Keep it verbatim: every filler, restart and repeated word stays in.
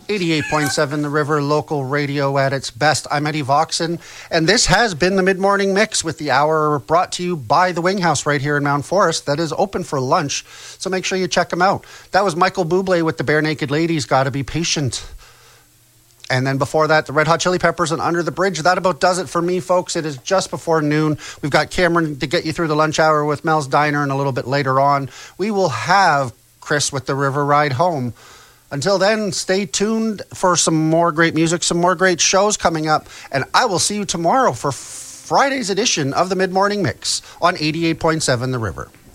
eighty-eight point seven The River, local radio at its best. I'm Eddie Voxon, and this has been the Mid-Morning Mix with the hour brought to you by the Wing House right here in Mount Forest that is open for lunch, so make sure you check them out. That was Michael Bublé with the Bare Naked Ladies, Gotta Be Patient. And then before that, the Red Hot Chili Peppers and Under the Bridge. That about does it for me, folks. It is just before noon. We've got Cameron to get you through the lunch hour with Mel's Diner, and a little bit later on, we will have Chris with the River Ride Home. Until then, stay tuned for some more great music, some more great shows coming up, and I will see you tomorrow for Friday's edition of the Mid-Morning Mix on eighty-eight point seven The River.